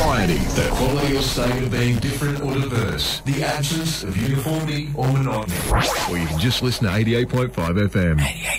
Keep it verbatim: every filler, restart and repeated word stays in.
variety, the quality or state of being different or diverse, the absence of uniformity or monotony. Or you can just listen to eighty-eight point five F M.